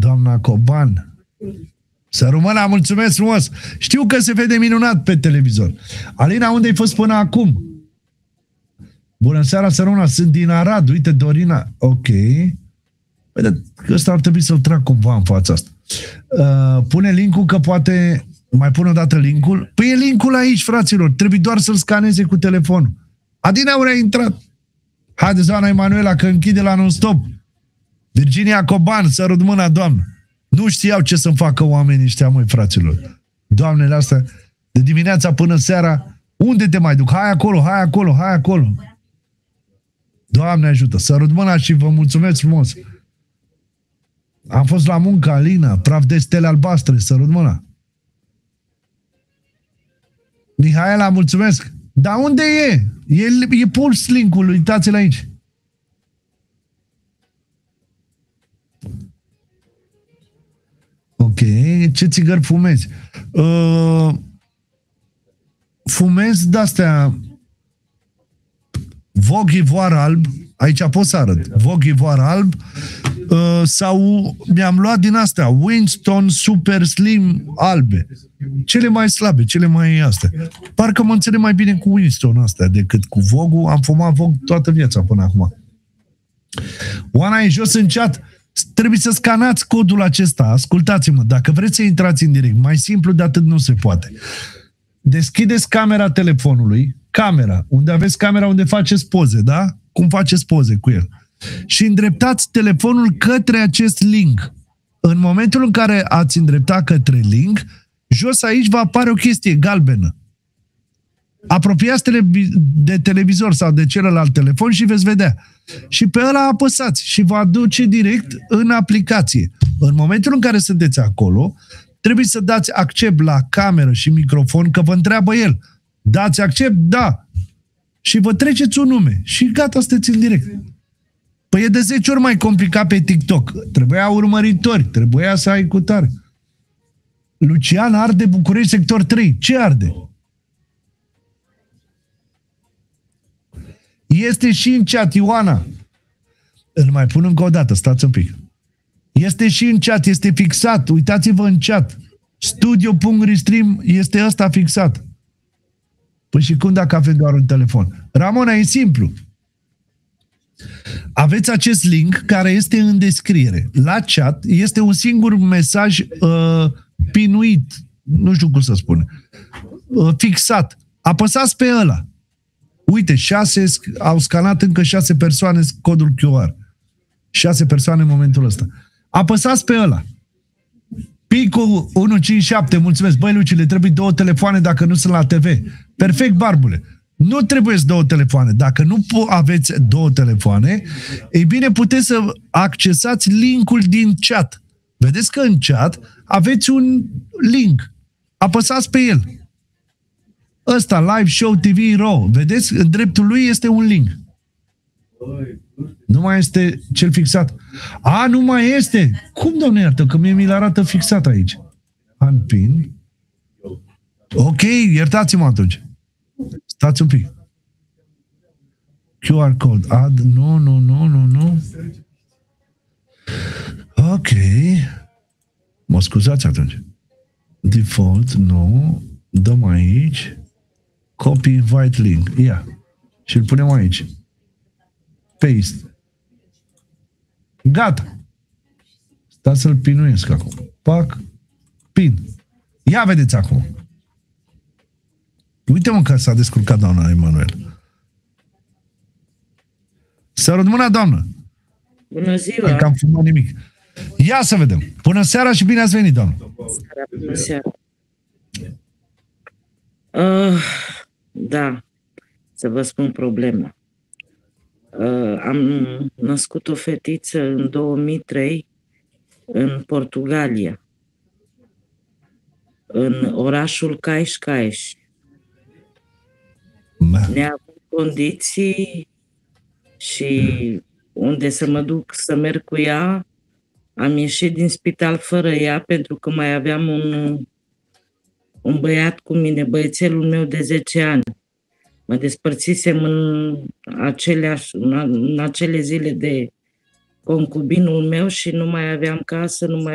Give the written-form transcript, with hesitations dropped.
Doamna Coban. Să rămână, mulțumesc frumos. Știu că se vede minunat pe televizor. Alina, unde ai fost până acum? Bună seara, să rămână. Sunt din Arad. Uite, Dorina. Ok. Păi, ăsta ar trebui să-l trag cumva în fața asta. Pune linkul, că poate... Mai pun o dată linkul. Păi e linkul aici, fraților. Trebuie doar să-l scaneze cu telefonul. Adina, unde a intrat? Haideți, doamna Emanuela, că închide la non-stop. Virginia Coban, să râd mâna, doamnă. Nu știau ce să-mi facă oamenii ăștia, măi, fraților. Doamnele astea, de dimineața până seara, unde te mai duc? Hai acolo, hai acolo, hai acolo. Doamne ajută, să râd mâna și vă mulțumesc frumos. Am fost la muncă, Alina, praf de stele albastre, să râd mâna. Mihaela, mulțumesc. Dar unde e? E pus link-ul, uitați-l aici. Ok, ce țigări fumezi? Fumez de-astea Vogue Ivoire alb, aici pot să arăt, Vogue Ivoire alb, sau mi-am luat din astea Winston Super Slim albe. Cele mai slabe, cele mai astea. Parcă mă înțeleg mai bine cu Winston astea decât cu Vogue-ul. Am fumat Vogue toată viața până acum. Oana e jos în chat. Trebuie să scanați codul acesta. Ascultați-mă, dacă vreți să intrați în direct, mai simplu de atât nu se poate. Deschideți camera telefonului, camera, unde aveți camera unde faceți poze, da? Cum faceți poze cu el. Și îndreptați telefonul către acest link. În momentul în care ați îndreptat către link, jos aici va apare o chestie galbenă. Apropiați de televizor sau de celălalt telefon și veți vedea. Și pe ăla apăsați și vă aduce direct în aplicație. În momentul în care sunteți acolo, trebuie să dați accept la cameră și microfon, că vă întreabă el. Dați accept? Da. Și vă treceți un nume. Și gata, sunteți în direct. Păi e de 10 ori mai complicat pe TikTok. Trebuia urmăritori, trebuia să ai cutare. Lucian arde București, sector 3. Ce arde? Este și în chat, Ioana. Îl mai pun încă o dată, stați un pic. Este și în chat, este fixat. Uitați-vă în chat. Studio.restream este ăsta fixat. Păi și cum dacă aveți doar un telefon? Ramona, e simplu. Aveți acest link care este în descriere. La chat este un singur mesaj pinuit, nu știu cum să spun, fixat. Apăsați pe ăla. Uite, au scanat încă 6 persoane codul QR. 6 persoane în momentul ăsta. Apăsați pe ăla. Picu 157, mulțumesc. Băi, Luci, le trebuie 2 telefoane dacă nu sunt la TV. Perfect, barbule. Nu trebuie 2 telefoane. Dacă nu aveți 2 telefoane, ei bine, puteți să accesați linkul din chat. Vedeți că în chat aveți un link. Apăsați pe el. Ăsta, Live Show TV RAW. Vedeți? În dreptul lui este un link. Nu mai este cel fixat. A, nu mai este! Cum, doamne iartă? Că mie mi-l arată fixat aici. Unpin. Ok, iertați-mă atunci. Stați un pic. QR code. Add. Nu. Ok. Mă scuzați atunci. Default, nu. Dăm aici. Copy invite link. Ia. Și îl punem aici. Paste. Gata. Stați să-l pinuiesc acum. Pac. Pin. Ia vedeți acum. Uite-mă că s-a descurcat doamna Emanuel. Să mâna, doamnă. Bună ziua. Că am fumat nimic. Ia să vedem. Bună seara și bine ați venit, doamnă. Bună seara. Da. Să vă spun problema. Am născut o fetiță în 2003 în Portugalia, în orașul Cascais. Ne-am condiții și unde să mă duc să merg cu ea, am ieșit din spital fără ea pentru că mai aveam un băiat cu mine, băiețelul meu de 10 ani. Mă despărțisem în acele zile de concubinul meu și nu mai aveam casă, nu mai